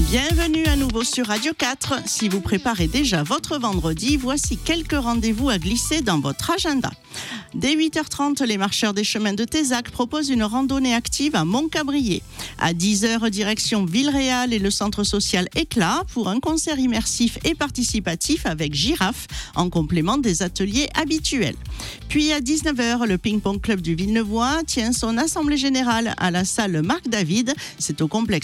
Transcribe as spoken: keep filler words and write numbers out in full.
Bienvenue à nouveau sur Radio quatre. Si vous préparez déjà votre vendredi, voici quelques rendez-vous à glisser dans votre agenda. Dès huit heures trente, les marcheurs des chemins de Tézac proposent une randonnée active à Montcabrier. À dix heures, direction Villeréal et le centre social Éclat pour un concert immersif et participatif avec Girafe en complément des ateliers habituels. Puis à dix-neuf heures, le ping-pong club du Villeneuvois tient son assemblée générale à la salle Marc David. C'est au complexe